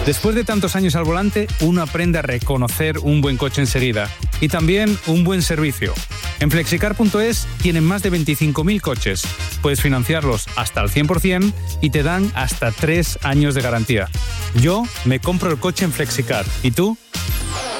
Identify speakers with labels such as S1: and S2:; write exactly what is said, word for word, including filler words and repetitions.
S1: Después de tantos años al volante, uno aprende a reconocer un buen coche enseguida y también un buen servicio. En flexicar punto es tienen más de veinticinco mil coches. Puedes financiarlos hasta el cien por ciento y te dan hasta tres años de garantía. Yo me compro el coche en Flexicar. ¿Y tú?